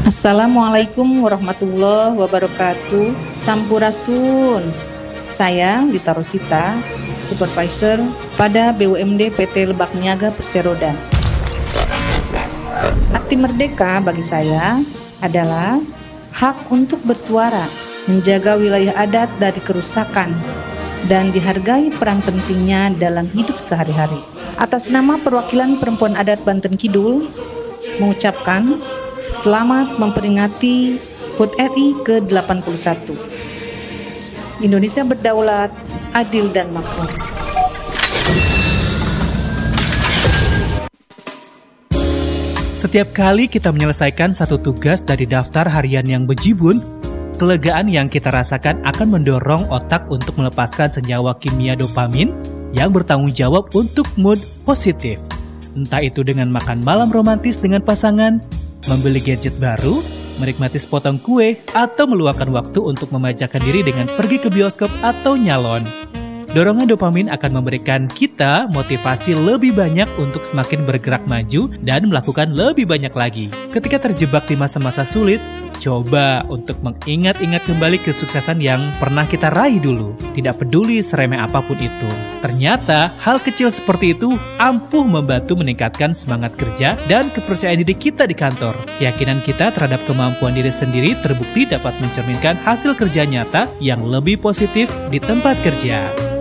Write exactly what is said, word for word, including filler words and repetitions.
Assalamualaikum warahmatullahi wabarakatuh. Sampurasun. Saya Dita Rosita, Supervisor pada B U M D P T Lebak Niaga Perseroda. Arti merdeka bagi saya adalah hak untuk bersuara, menjaga wilayah adat dari kerusakan, dan dihargai peran pentingnya dalam hidup sehari-hari. Atas nama perwakilan perempuan adat Banten Kidul, mengucapkan selamat memperingati H U T R I ke delapan puluh satu. Indonesia berdaulat, adil dan makmur. Setiap kali kita menyelesaikan satu tugas dari daftar harian yang bejibun, kelegaan yang kita rasakan akan mendorong otak untuk melepaskan senyawa kimia dopamin yang bertanggung jawab untuk mood positif. Entah itu dengan makan malam romantis dengan pasangan, membeli gadget baru, menikmati sepotong kue, atau meluangkan waktu untuk memanjakan diri dengan pergi ke bioskop atau nyalon. Dorongan dopamin akan memberikan kita motivasi lebih banyak untuk semakin bergerak maju dan melakukan lebih banyak lagi. Ketika terjebak di masa-masa sulit, coba untuk mengingat-ingat kembali kesuksesan yang pernah kita raih dulu. Tidak peduli seremeh apapun itu. Ternyata hal kecil seperti itu ampuh membantu meningkatkan semangat kerja dan kepercayaan diri kita di kantor. Keyakinan kita terhadap kemampuan diri sendiri terbukti dapat mencerminkan hasil kerja nyata yang lebih positif di tempat kerja.